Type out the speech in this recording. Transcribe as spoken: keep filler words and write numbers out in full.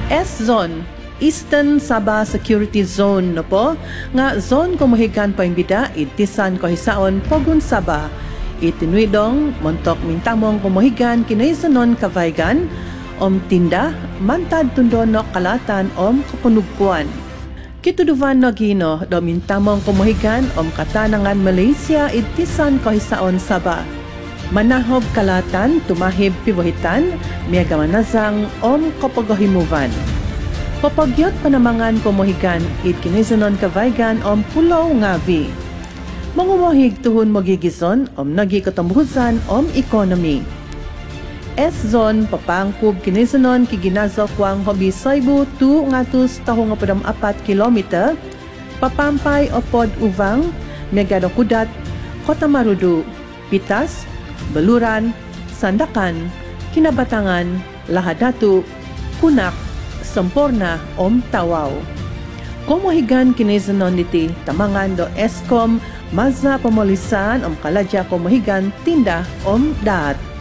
S-Zone, Eastern Sabah Security Zone no po, nga zone kumuhigan paimbida itisan kohisaon Pogun Sabah. Itinuidong montok mintamong kumuhigan kinaisanon kavaygan, om tinda, mantad tundon no kalatan om kapunugpuan. Kituduvan no gino do mintamong kumuhigan om katanangan Malaysia itisan kohisaon Sabah. Manahog kalatan, tumahib piwahitan, miyaga manazang om kapagohimuvan. Papagyot panamangan kumuhigan it kinisanon kavaygan om Pulau Ngavi. Mangumuhig tuhon magigison om nagikatambuhusan om economy. S-Zone papangkub kinisanon kiginazo kwang hobi Saibu tu ngatus tahong apadam apat kilometer, papampay o pod uvang, megado kudat, Kota Marudu, Pitas, Baluran, Sandakan, Kinabatangan, Lahadatu, Punak, Samporna om Tawaw. Kumuhigan kinisanon niti tamangan do Eskom, Mazna Pamolisan om Kaladya kumuhigan tinda om daat.